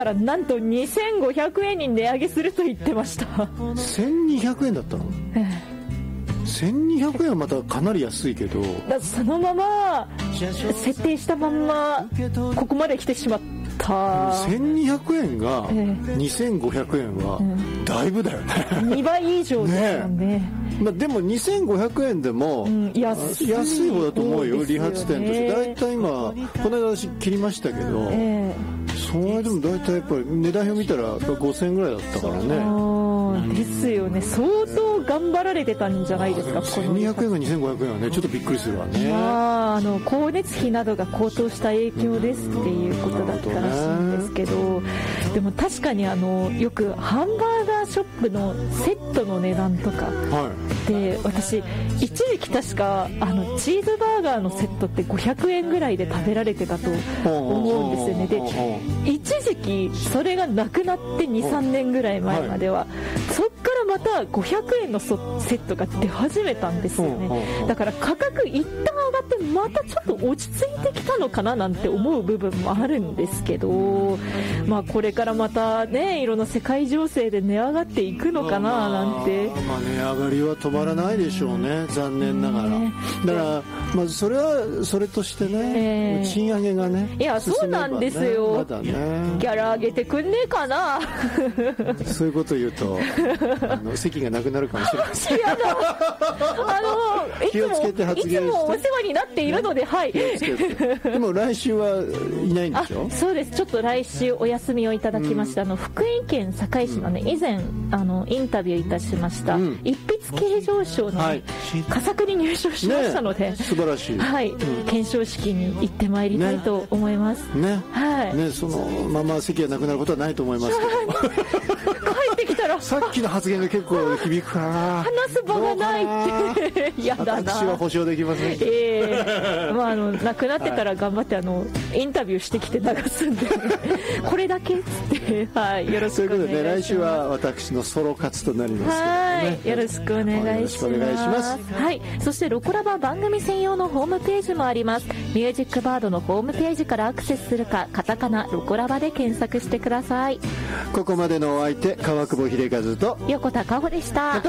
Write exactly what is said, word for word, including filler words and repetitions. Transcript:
からなんとにせんごひゃくえんに値上げすると言ってました。 せんにひゃくえんだったの？ええ、せんにひゃくえんはまたかなり安いけど、 だそのまま設定したまんまここまで来てしまった。 せんにひゃくえんがにせんごひゃくえんはだいぶだよね、 うん、にばい以上ですよね。ね、 まあ、でもにせんごひゃくえんでも、うん、安い、安い方だと思うよ、理髪店として。だいたい今この間私切りましたけど、えー、それでもだいたいやっぱり値段表見たらごせんえんぐらいだったからね。 あ、ですよね。相当頑張られてたんじゃないですか。 せんにひゃくえんがにせんごひゃくえんはね、ちょっとびっくりするわね。 まあ、あの光熱費などが高騰した影響ですっていうことだったらしいんですけど、でも確かにあのよくハンバーガーショップのセットの値段とかで、私一時期確かあのチーズバーガーのセットってごひゃくえんぐらいで食べられてたと思うんですよね。で一時期それがなくなってにさんねんぐらい前までは、そっからまたごひゃくえんのセットが出始めたんですよね。だから価格一旦上がってまたちょっと落ち着いてきたのかななんて思う部分もあるんですけど、まあこれからまたね、いろんな世界情勢で値上がっていくのかななんて。 まあ、まあ値上がりは止まらないでしょうね、残念ながら。だからまあそれはそれとしてね、えー、賃上げがね、 いやそうなんですよ、 まだね、 ギャラ上げてくんねえかなそういうこと言うとあの席がなくなるかもしれません。 やだあのいつも気をつけて発言して、 いつもお世話になっているので、はい。 でも来週はいないんでしょ？ そうです。ちょっと来週お休みをいただきました、うん、あの福井県坂井市のね、以前あのインタビューいたしました、うん、一筆経常賞の、ね、はい、佳作に入賞しましたので、 ね、素晴らしい、 はい、うん、顕彰式に行ってまいりたいと思いますね。 はい、 ね、そのまま席がなくなることはないと思いますけど帰ってきたらさっきの発言が結構響くかな、 話す場がないってやだな。 私は保証できません。 えー、まああのなくなってたら頑張ってあのインタビューしてきて流すんでこれだけっつってはい、よろしくお願いします。ということでね、来週は私のソロ活となりますけど、ね、はい、よろしくお願いします。 よろしくお願いします。 はい、そしてロコラバ番組専用のホームページもあります。ミュージックバードのホームページからアクセスするか、カタカナロコラバで検索してください。 ここまでのお相手、川久保秀和と横田香穂でした。